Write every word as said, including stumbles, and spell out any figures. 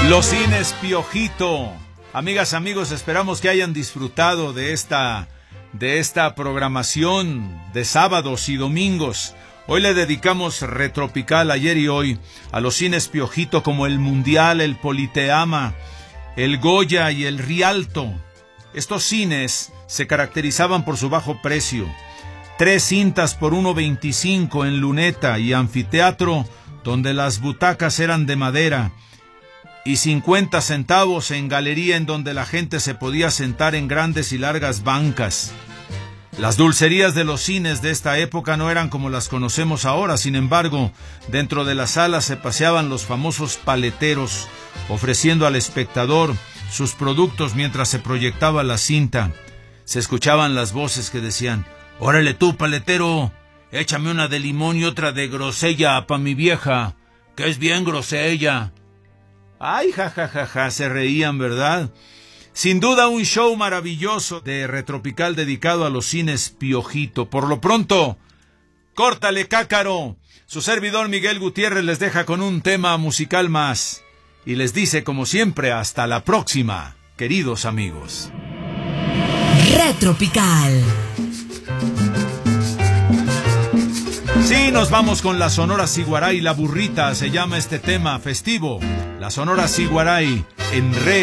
Los cines Piojito. Amigas, amigos, esperamos que hayan disfrutado de esta, de esta programación de sábados y domingos. Hoy le dedicamos Retropical, ayer y hoy, a los cines Piojito como el Mundial, el Politeama, el Goya y el Rialto. Estos cines se caracterizaban por su bajo precio. Tres cintas por uno veinticinco en luneta y anfiteatro, donde las butacas eran de madera, y cincuenta centavos en galería, en donde la gente se podía sentar en grandes y largas bancas. Las dulcerías de los cines de esta época no eran como las conocemos ahora. Sin embargo, dentro de las salas se paseaban los famosos paleteros, ofreciendo al espectador sus productos mientras se proyectaba la cinta. Se escuchaban las voces que decían: «Órale tú, paletero, échame una de limón y otra de grosella pa' mi vieja, que es bien grosella». ¡Ay, jajajaja! Ja, ja, ja, se reían, ¿verdad? Sin duda un show maravilloso de Retropical dedicado a los cines Piojito. Por lo pronto, córtale, cácaro. Su servidor Miguel Gutiérrez les deja con un tema musical más y les dice, como siempre, hasta la próxima, queridos amigos. Retropical. Sí, nos vamos con la Sonora Siguaray, La Burrita, se llama este tema festivo. La Sonora Siguaray en Re